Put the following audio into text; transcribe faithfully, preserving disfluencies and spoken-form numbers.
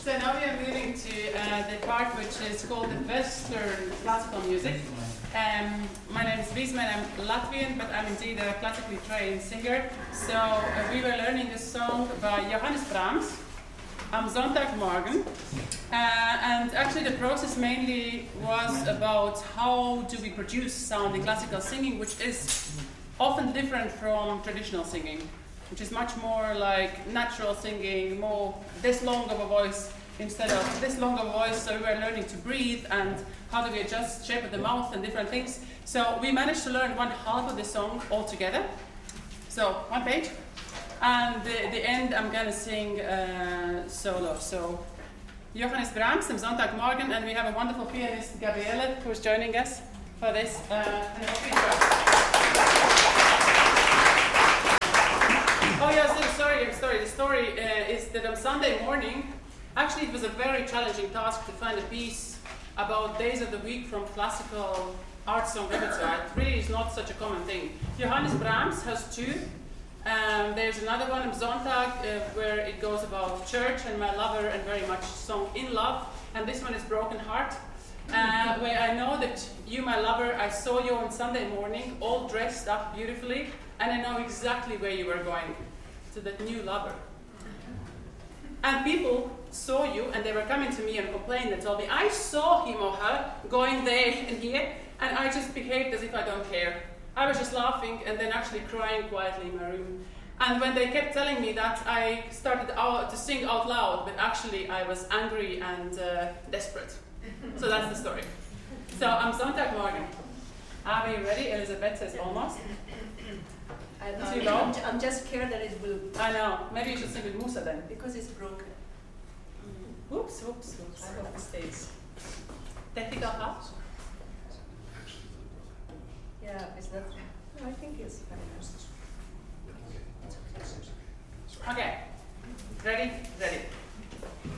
So now we are moving to uh, the part which is called the Western classical music. Um, my name is Wiesma, I'm Latvian, but I'm indeed a classically trained singer. So uh, we were learning a song by Johannes Brahms, Am Sonntagmorgen. Uh, and actually the process mainly was about how do we produce sound in classical singing, which is often different from traditional singing, which is much more like natural singing, more this long of a voice instead of this long of a voice. So we were learning to breathe and how do we adjust shape of the mouth and different things. So we managed to learn one half of the song all together. So one page. And the, the end I'm gonna sing uh, solo. So Johannes Brahms, Am Sonntagmorgen, and we have a wonderful pianist, Gabriele, who's joining us for this. Uh, and I hope you enjoy. Oh yeah, so sorry, I'm sorry. The story uh, is that on Sunday morning, actually it was a very challenging task to find a piece about days of the week from classical art song repertoire. It really is not such a common thing. Johannes Brahms has two. Um, there's another one, Am Sonntag, uh, where it goes about church and my lover and very much song in love. And this one is Broken Heart, uh, where I know that you, my lover, I saw you on Sunday morning, all dressed up beautifully, and I know exactly where you were going, to that new lover. And people saw you, and they were coming to me and complained and told me, I saw him or her going there and here, and I just behaved as if I don't care. I was just laughing and then actually crying quietly in my room. And when they kept telling me that, I started out to sing out loud, but actually I was angry and uh, desperate. So that's the story. So Am Sonntagmorgen. Are we ready? Elizabeth says almost. I'm, Too low? I'm, I'm just scared that it will... I know. Maybe you should sing with Musa then. Because it's broken. Whoops, whoops, whoops. I hope it stays. Technical help? Yeah, is that... No, I think it's... Okay. Ready? Ready.